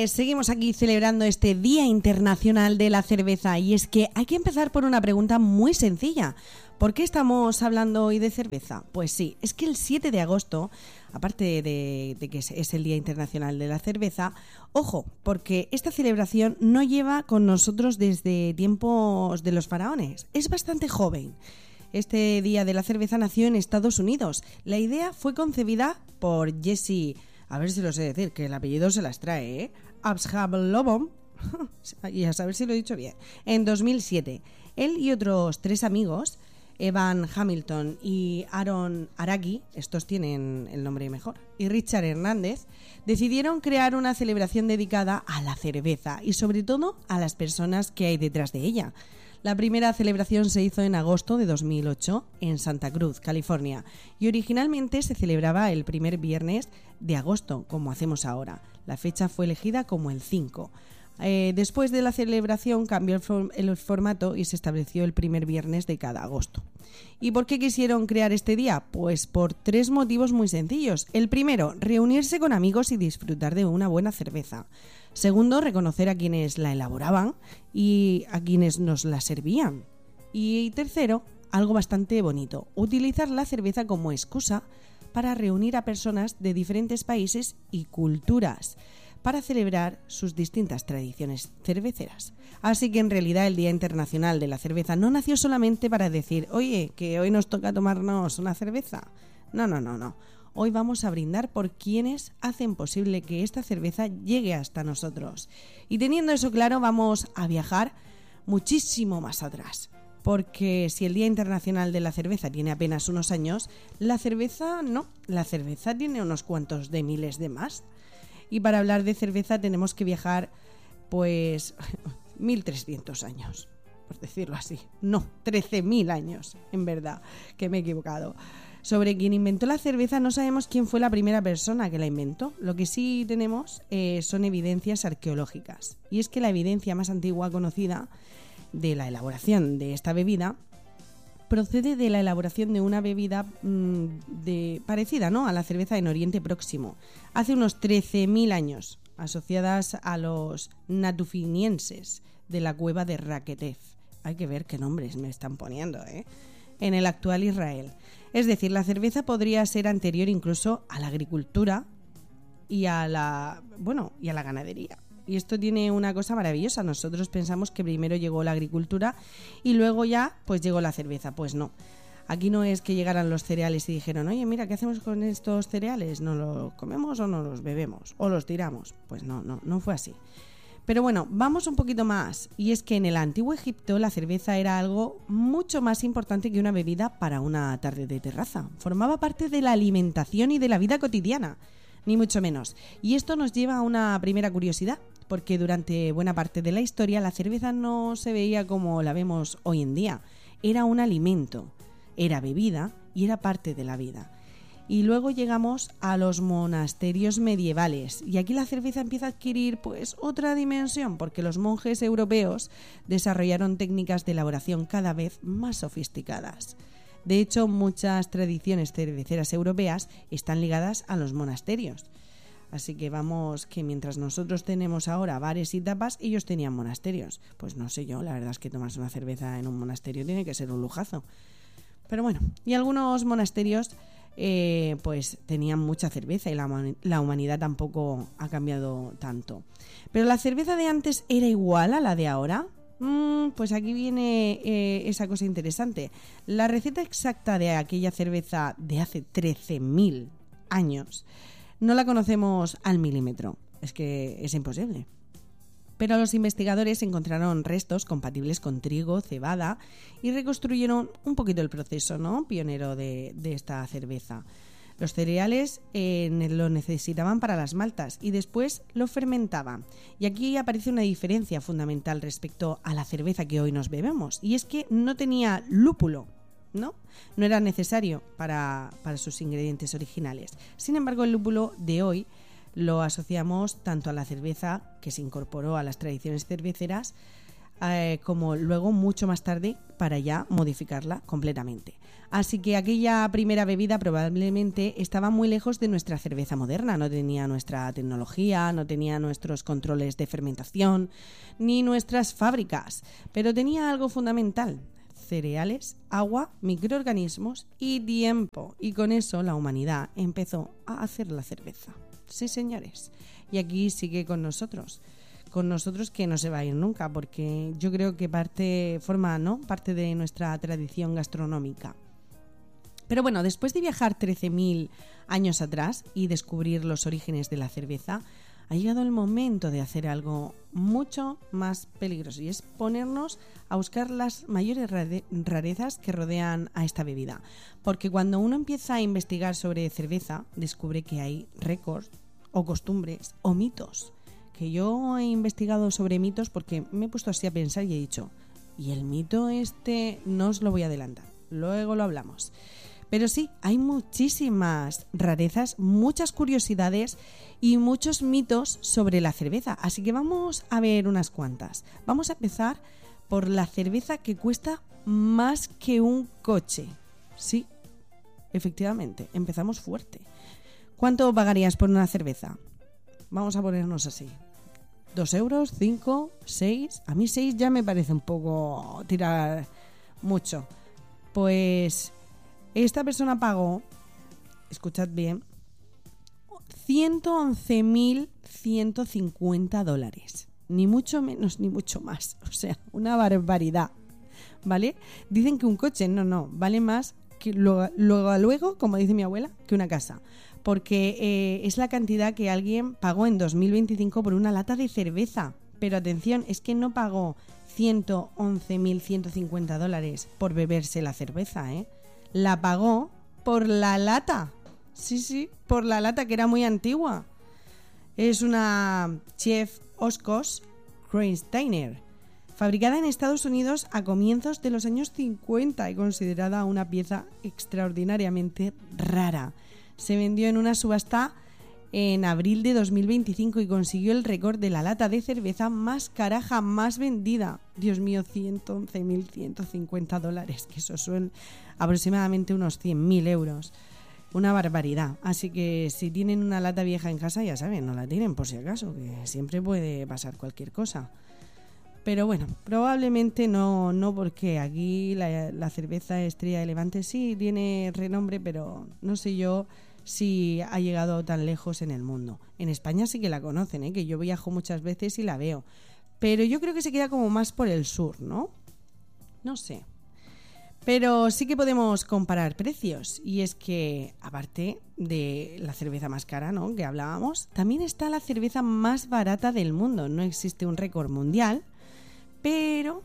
Pues seguimos aquí celebrando este Día Internacional de la Cerveza y es que hay que empezar por una pregunta muy sencilla. ¿Por qué estamos hablando hoy de cerveza? Pues sí, es que el 7 de agosto, aparte de que es el Día Internacional de la Cerveza, ojo, porque esta celebración no lleva con nosotros desde tiempos de los faraones, es bastante joven. Este Día de la Cerveza nació en Estados Unidos. La idea fue concebida por Jesse, a ver si lo sé decir, que el apellido se las trae, Abshalom, y a saber si lo he dicho bien, en 2007. Él y otros 3 amigos, Evan Hamilton y Aaron Araki, estos tienen el nombre mejor, y Richard Hernández, decidieron crear una celebración dedicada a la cerveza y sobre todo a las personas que hay detrás de ella. La primera celebración se hizo en agosto de 2008 en Santa Cruz, California, y originalmente se celebraba el primer viernes de agosto, como hacemos ahora. La fecha fue elegida como el 5. Después de la celebración cambió el formato y se estableció el primer viernes de cada agosto. ¿Y por qué quisieron crear este día? Pues por 3 motivos muy sencillos. El primero, reunirse con amigos y disfrutar de una buena cerveza. Segundo, reconocer a quienes la elaboraban y a quienes nos la servían. Y tercero, algo bastante bonito, utilizar la cerveza como excusa para reunir a personas de diferentes países y culturas para celebrar sus distintas tradiciones cerveceras. Así que en realidad el Día Internacional de la Cerveza no nació solamente para decir, oye, que hoy nos toca tomarnos una cerveza. No. Hoy vamos a brindar por quienes hacen posible que esta cerveza llegue hasta nosotros. Y teniendo eso claro, vamos a viajar muchísimo más atrás. Porque si el Día Internacional de la Cerveza tiene apenas unos años, la cerveza no. La cerveza tiene unos cuantos de miles de más. Y para hablar de cerveza tenemos que viajar, pues, 1300 años, por decirlo así. No, 13.000 años, en verdad, que me he equivocado. Sobre quien inventó la cerveza no sabemos quién fue la primera persona que la inventó. Lo que sí tenemos son evidencias arqueológicas. Y es que la evidencia más antigua conocida de la elaboración de esta bebida procede de la elaboración de una bebida parecida, ¿no?, a la cerveza en Oriente Próximo, hace unos 13.000 años, asociadas a los natufinienses de la cueva de Raquetev. Hay que ver qué nombres me están poniendo, en el actual Israel. Es decir, la cerveza podría ser anterior incluso a la agricultura y a la ganadería. Y esto tiene una cosa maravillosa. Nosotros pensamos que primero llegó la agricultura y luego ya pues llegó la cerveza. Pues no. Aquí no es que llegaran los cereales y dijeron, oye, mira, ¿qué hacemos con estos cereales? ¿No los comemos o no los bebemos? ¿O los tiramos? Pues no fue así. Pero bueno, vamos un poquito más. Y es que en el antiguo Egipto la cerveza era algo mucho más importante que una bebida para una tarde de terraza. Formaba parte de la alimentación y de la vida cotidiana, ni mucho menos. Y esto nos lleva a una primera curiosidad, porque durante buena parte de la historia la cerveza no se veía como la vemos hoy en día. Era un alimento, era bebida y era parte de la vida. Y luego llegamos a los monasterios medievales y aquí la cerveza empieza a adquirir pues otra dimensión porque los monjes europeos desarrollaron técnicas de elaboración cada vez más sofisticadas. De hecho, muchas tradiciones cerveceras europeas están ligadas a los monasterios. Así que vamos, que mientras nosotros tenemos ahora bares y tapas, ellos tenían monasterios. Pues no sé yo, la verdad es que tomarse una cerveza en un monasterio tiene que ser un lujazo. Pero bueno, y algunos monasterios pues tenían mucha cerveza y la humanidad tampoco ha cambiado tanto. Pero la cerveza de antes era igual a la de ahora. Pues aquí viene esa cosa interesante. La receta exacta de aquella cerveza de hace 13.000 años no la conocemos al milímetro. Es que es imposible. Pero los investigadores encontraron restos compatibles con trigo, cebada y reconstruyeron un poquito el proceso, ¿no?, pionero de esta cerveza. Los cereales lo necesitaban para las maltas y después lo fermentaban. Y aquí aparece una diferencia fundamental respecto a la cerveza que hoy nos bebemos. Y es que no tenía lúpulo, ¿no? No era necesario para sus ingredientes originales. Sin embargo, el lúpulo de hoy lo asociamos tanto a la cerveza, que se incorporó a las tradiciones cerveceras, como luego mucho más tarde para ya modificarla completamente. Así que aquella primera bebida probablemente estaba muy lejos de nuestra cerveza moderna, no tenía nuestra tecnología, no tenía nuestros controles de fermentación, ni nuestras fábricas, pero tenía algo fundamental: cereales, agua, microorganismos y tiempo. Y con eso la humanidad empezó a hacer la cerveza. Sí, señores. Y aquí sigue con nosotros que no se va a ir nunca, porque yo creo que forma parte de nuestra tradición gastronómica. Pero bueno, después de viajar 13.000 años atrás y descubrir los orígenes de la cerveza, ha llegado el momento de hacer algo mucho más peligroso, y es ponernos a buscar las mayores rarezas que rodean a esta bebida. Porque cuando uno empieza a investigar sobre cerveza, descubre que hay récords o costumbres o mitos. Que yo he investigado sobre mitos porque me he puesto así a pensar y he dicho, y el mito no os lo voy a adelantar, luego lo hablamos. Pero sí, hay muchísimas rarezas, muchas curiosidades y muchos mitos sobre la cerveza. Así que vamos a ver unas cuantas. Vamos a empezar por la cerveza que cuesta más que un coche. Sí, efectivamente, empezamos fuerte. ¿Cuánto pagarías por una cerveza? Vamos a ponernos así. 2 euros, 5, 6. A mí 6 ya me parece un poco tirar mucho. Pues esta persona pagó, escuchad bien, $111.150. Ni mucho menos ni mucho más. O sea, una barbaridad. ¿Vale? Dicen que un coche, no, vale más que luego, como dice mi abuela, que una casa. Porque es la cantidad que alguien pagó en 2025 por una lata de cerveza. Pero atención, es que no pagó $111.150 por beberse la cerveza, ¿eh? La pagó por la lata. Sí, por la lata, que era muy antigua. Es una Chef Oshkosh Kreinsteiner, fabricada en Estados Unidos a comienzos de los años 50 y considerada una pieza extraordinariamente rara. Se vendió en una subasta en abril de 2025 y consiguió el récord de la lata de cerveza más cara jamás vendida. Dios mío, $111.150, que eso son aproximadamente unos 100.000 euros. Una barbaridad. Así que si tienen una lata vieja en casa, ya saben, no la tiren por si acaso, que siempre puede pasar cualquier cosa. Pero bueno, probablemente no porque aquí la cerveza Estrella de Levante sí tiene renombre, pero no sé yo si ha llegado tan lejos en el mundo. En España sí que la conocen, que yo viajo muchas veces y la veo. Pero yo creo que se queda como más por el sur, ¿no? No sé. Pero sí que podemos comparar precios. Y es que, aparte de la cerveza más cara, ¿no?, que hablábamos, también está la cerveza más barata del mundo. No existe un récord mundial, pero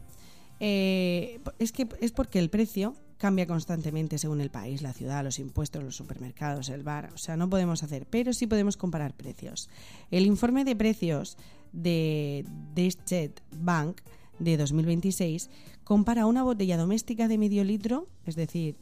es porque el precio cambia constantemente según el país, la ciudad, los impuestos, los supermercados, el bar. O sea, no podemos hacer, pero sí podemos comparar precios. El informe de precios de Deutsche Bank de 2026 compara una botella doméstica de medio litro, es decir,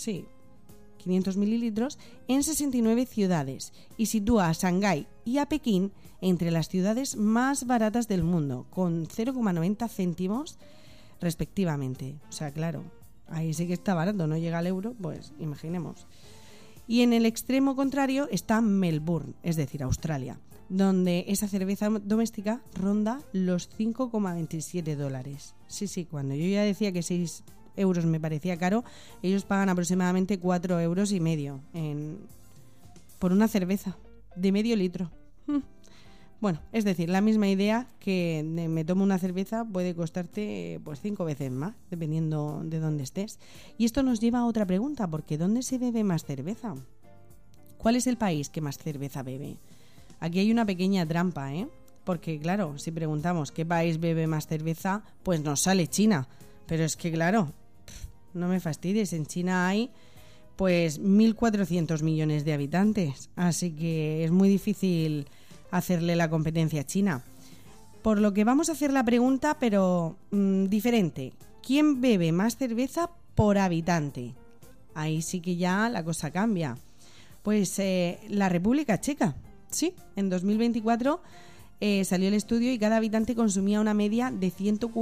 500 mililitros, en 69 ciudades y sitúa a Shanghái y a Pekín entre las ciudades más baratas del mundo, con 0,90 céntimos respectivamente. O sea, claro, ahí sí que está barato, no llega al euro, pues imaginemos. Y en el extremo contrario está Melbourne, es decir, Australia, donde esa cerveza doméstica ronda los $5,27. Sí, cuando yo ya decía que 6 euros me parecía caro, ellos pagan aproximadamente 4,5 euros por una cerveza de medio litro. Bueno, es decir, la misma idea que me tomo una cerveza puede costarte pues 5 veces más, dependiendo de dónde estés. Y esto nos lleva a otra pregunta, porque ¿dónde se bebe más cerveza? ¿Cuál es el país que más cerveza bebe? Aquí hay una pequeña trampa, porque claro, si preguntamos qué país bebe más cerveza, pues nos sale China. Pero es que claro, no me fastidies, en China hay pues 1.400 millones de habitantes, así que es muy difícil hacerle la competencia a China. Por lo que vamos a hacer la pregunta, pero diferente. ¿Quién bebe más cerveza por habitante? Ahí sí que ya la cosa cambia. Pues la República Checa. Sí, en 2024 salió el estudio y cada habitante consumía una media de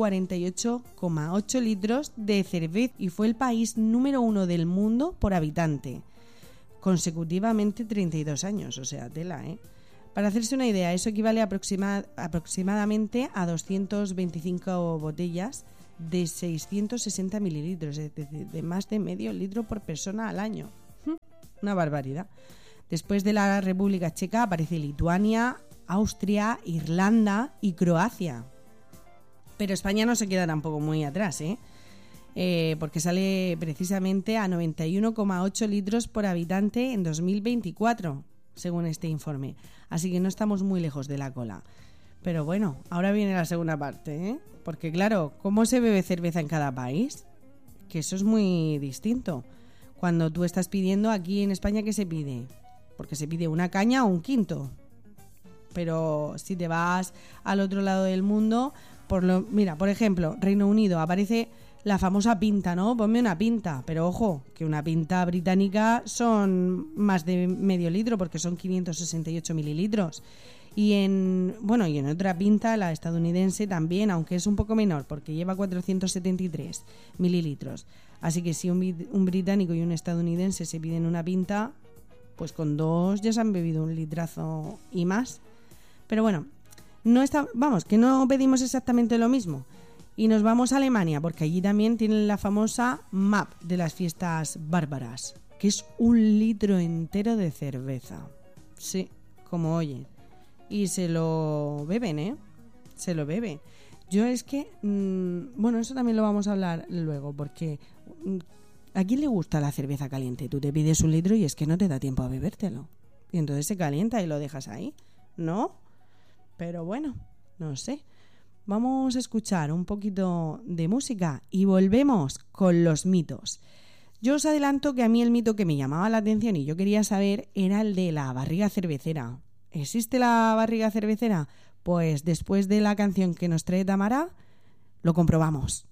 148,8 litros de cerveza y fue el país número 1 del mundo por habitante, consecutivamente 32 años, o sea, tela, ¿eh? Para hacerse una idea, eso equivale aproximadamente a 225 botellas de 660 mililitros, es decir, de más de medio litro por persona al año. Una barbaridad. Después de la República Checa aparece Lituania, Austria, Irlanda y Croacia. Pero España no se queda tampoco muy atrás, porque sale precisamente a 91,8 litros por habitante en 2024, según este informe. Así que no estamos muy lejos de la cola. Pero bueno, ahora viene la segunda parte, porque claro, ¿cómo se bebe cerveza en cada país? Que eso es muy distinto. Cuando tú estás pidiendo aquí en España, ¿qué se pide? Porque se pide una caña o un quinto. Pero si te vas al otro lado del mundo, mira, por ejemplo, Reino Unido, aparece la famosa pinta, ¿no? Ponme una pinta, pero ojo, que una pinta británica son más de medio litro porque son 568 mililitros. Y en otra pinta, la estadounidense también, aunque es un poco menor porque lleva 473 mililitros. Así que si un británico y un estadounidense se piden una pinta, pues con dos ya se han bebido un litrazo y más. Pero bueno, que no pedimos exactamente lo mismo. Y nos vamos a Alemania, porque allí también tienen la famosa MAP de las fiestas bárbaras, que es 1 litro entero de cerveza. Sí, como oye. Y se lo beben, Se lo bebe. Yo es que, eso también lo vamos a hablar luego, porque ¿a quién le gusta la cerveza caliente? Tú te pides 1 litro y es que no te da tiempo a bebértelo. Y entonces se calienta y lo dejas ahí, ¿no? Pero bueno, no sé. Vamos a escuchar un poquito de música y volvemos con los mitos. Yo os adelanto que a mí el mito que me llamaba la atención y yo quería saber era el de la barriga cervecera. ¿Existe la barriga cervecera? Pues después de la canción que nos trae Tamara, lo comprobamos.